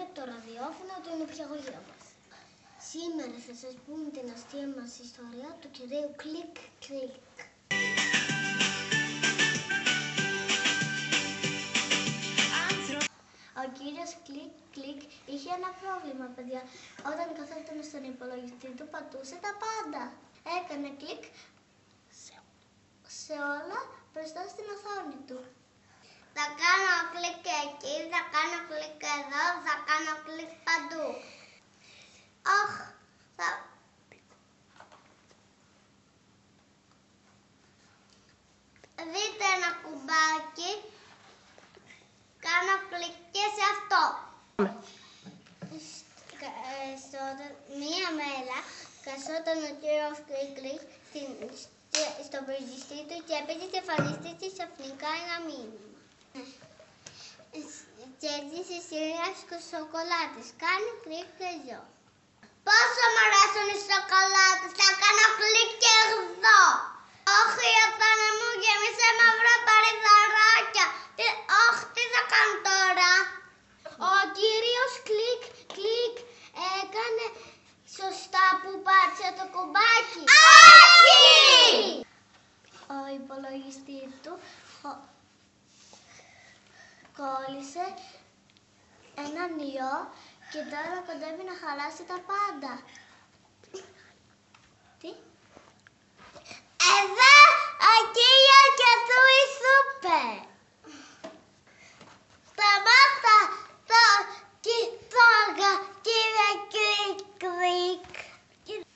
το ραδιόφωνο του νηπιαγωγείου μας. Σήμερα θα σας πούμε την αστεία μας ιστορία του κυρίου Κλικ Κλικ. Ο κύριος Κλικ Κλικ είχε ένα πρόβλημα, παιδιά. Όταν καθόταν στον υπολογιστή του, πατούσε τα πάντα. Έκανε κλικ σε όλα μπροστά στην οθόνη του. Θα κάνω κλικ εκεί, θα κάνω κλικ εδώ, θα κάνω κλικ παντού. Αχ, δείτε ένα κουμπάκι, κάνω κλικ και σε αυτό. Μία μέρα καθόταν ο κύριος Κλικ Κλικ στον προγιστή του και έπαιζε και εμφανίστηκε ξαφνικά ένα μήνυμα. Κέρδισε σειρά σοκολάτες. Κάνει κλικ και εδώ. Πόσο μου αρέσουν οι σοκολάτες, θα κάνω κλικ και εδώ. Όχι, Αθάνα μου, γέμισε μαύρα παριδαράκια. Όχι, τι θα κάνω τώρα. Ο κύριος Κλικ Κλικ έκανε σωστά που πάτησε το κουμπάκι. Όχι! Ο υπολογιστής του κόλλησε έναν ιό και τώρα κοντεύει να χαλάσει τα πάντα.